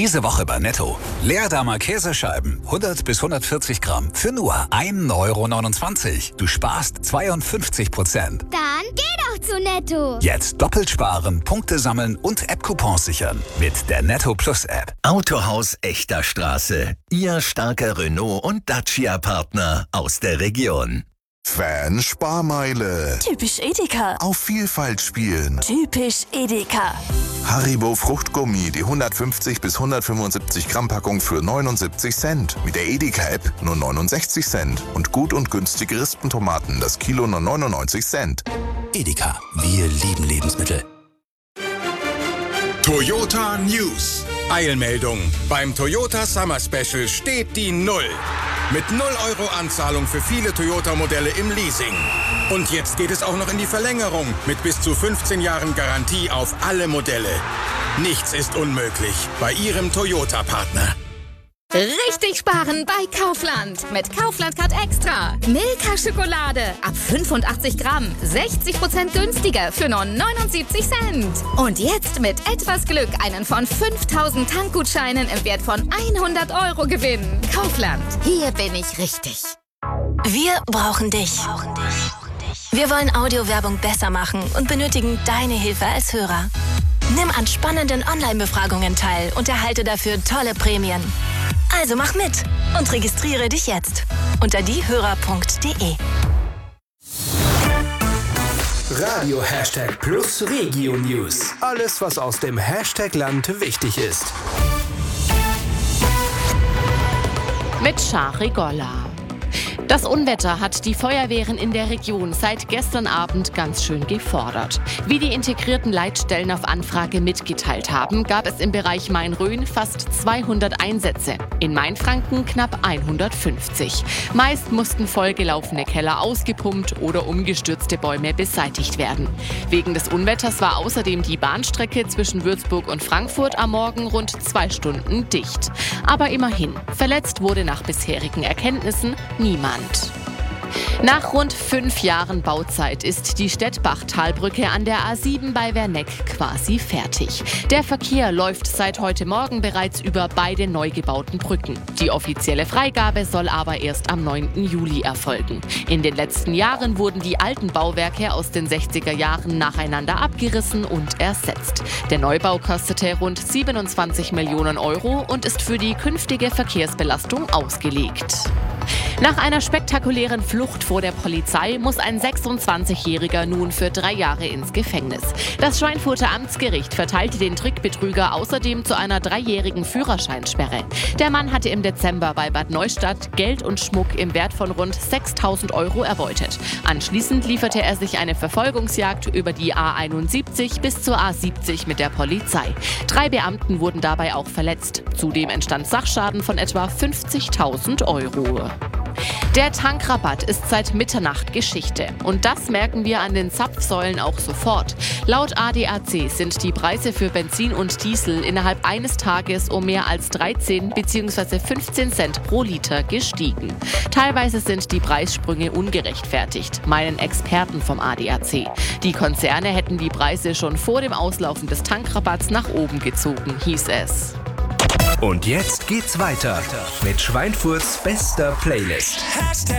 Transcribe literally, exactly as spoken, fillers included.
Diese Woche bei Netto. Leerdammer Käsescheiben, hundert bis hundertvierzig Gramm, für nur ein Euro neunundzwanzig. Du sparst zweiundfünfzig Prozent. Dann geh doch zu Netto. Jetzt doppelt sparen, Punkte sammeln und App-Coupons sichern. Mit der Netto Plus App. Autohaus Echter Straße. Ihr starker Renault- und Dacia-Partner aus der Region. Fan-Sparmeile. Typisch Edeka. Auf Vielfalt spielen. Typisch Edeka. Haribo Fruchtgummi, die hundertfünfzig bis hundertfünfundsiebzig Gramm Packung für neunundsiebzig Cent. Mit der Edeka-App nur neunundsechzig Cent. Und gut und günstige Rispentomaten, das Kilo nur neunundneunzig Cent. Edeka, wir lieben Lebensmittel. Toyota News. Eilmeldung. Beim Toyota Summer Special steht die Null. Mit null Euro Anzahlung für viele Toyota-Modelle im Leasing. Und jetzt geht es auch noch in die Verlängerung mit bis zu fünfzehn Jahren Garantie auf alle Modelle. Nichts ist unmöglich bei Ihrem Toyota-Partner. Richtig sparen bei Kaufland. Mit Kaufland Card Extra. Milka Schokolade ab fünfundachtzig Gramm. sechzig Prozent günstiger für nur neunundsiebzig Cent. Und jetzt mit etwas Glück einen von fünftausend Tankgutscheinen im Wert von hundert Euro gewinnen. Kaufland. Hier bin ich richtig. Wir brauchen dich. Wir wollen Audiowerbung besser machen und benötigen deine Hilfe als Hörer. Nimm an spannenden Online-Befragungen teil und erhalte dafür tolle Prämien. Also mach mit und registriere dich jetzt unter diehörer punkt de. Radio Hashtag Plus Regio News. Alles, was aus dem Hashtag-Land wichtig ist. Mit Shari Golla. Das Unwetter hat die Feuerwehren in der Region seit gestern Abend ganz schön gefordert. Wie die integrierten Leitstellen auf Anfrage mitgeteilt haben, gab es im Bereich Main-Rhön fast zweihundert Einsätze, in Mainfranken knapp hundertfünfzig. Meist mussten vollgelaufene Keller ausgepumpt oder umgestürzte Bäume beseitigt werden. Wegen des Unwetters war außerdem die Bahnstrecke zwischen Würzburg und Frankfurt am Morgen rund zwei Stunden dicht. Aber immerhin, verletzt wurde nach bisherigen Erkenntnissen niemand. Nach rund fünf Jahren Bauzeit ist die Stettbach-Talbrücke an der A sieben bei Werneck quasi fertig. Der Verkehr läuft seit heute Morgen bereits über beide neu gebauten Brücken. Die offizielle Freigabe soll aber erst am neunten Juli erfolgen. In den letzten Jahren wurden die alten Bauwerke aus den sechziger Jahren nacheinander abgerissen und ersetzt. Der Neubau kostete rund siebenundzwanzig Millionen Euro und ist für die künftige Verkehrsbelastung ausgelegt. Nach einer spektakulären Flucht vor der Polizei muss ein sechsundzwanzigjähriger nun für drei Jahre ins Gefängnis. Das Schweinfurter Amtsgericht verteilte den Trickbetrüger außerdem zu einer dreijährigen Führerscheinsperre. Der Mann hatte im Dezember bei Bad Neustadt Geld und Schmuck im Wert von rund sechstausend Euro erbeutet. Anschließend lieferte er sich eine Verfolgungsjagd über die A einundsiebzig bis zur A siebzig mit der Polizei. Drei Beamten wurden dabei auch verletzt. Zudem entstand Sachschaden von etwa fünfzigtausend Euro. Der Tankrabatt ist seit Mitternacht Geschichte. Und das merken wir an den Zapfsäulen auch sofort. Laut A D A C sind die Preise für Benzin und Diesel innerhalb eines Tages um mehr als dreizehn bzw. fünfzehn Cent pro Liter gestiegen. Teilweise sind die Preissprünge ungerechtfertigt, meinen Experten vom A D A C. Die Konzerne hätten die Preise schon vor dem Auslaufen des Tankrabatts nach oben gezogen, hieß es. Und jetzt geht's weiter mit Schweinfurts bester Playlist.